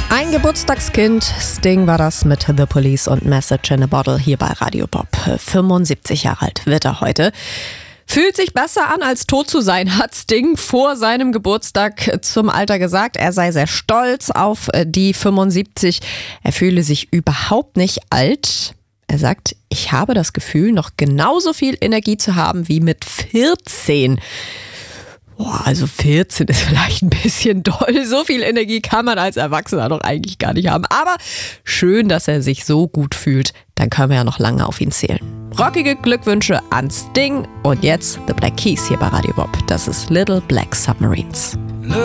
Ein Geburtstagskind, Sting war das mit The Police und Message in a Bottle hier bei Radio Bob. 75 Jahre alt wird er heute. Fühlt sich besser an, als tot zu sein, hat Sting vor seinem Geburtstag zum Alter gesagt. Er sei sehr stolz auf die 75. Er fühle sich überhaupt nicht alt. Er sagt, ich habe das Gefühl, noch genauso viel Energie zu haben wie mit 14. Also 14 ist vielleicht ein bisschen doll. So viel Energie kann man als Erwachsener doch eigentlich gar nicht haben. Aber schön, dass er sich so gut fühlt. Dann können wir ja noch lange auf ihn zählen. Rockige Glückwünsche an Sting. Und jetzt The Black Keys hier bei Radio Bob. Das ist Little Black Submarines.